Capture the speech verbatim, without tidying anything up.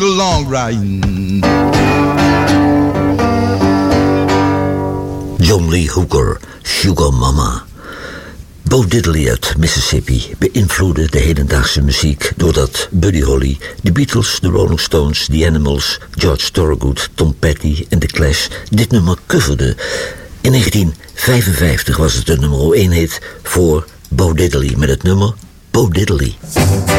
Long riding. John Lee Hooker, Sugar Mama. Bo Diddley uit Mississippi beïnvloedde de hedendaagse muziek doordat Buddy Holly, de Beatles, de Rolling Stones, The Animals, George Thorogood, Tom Petty en The Clash dit nummer coverden. In negentien vijfenvijftig was het de nummer één hit voor Bo Diddley met het nummer Bo Diddley.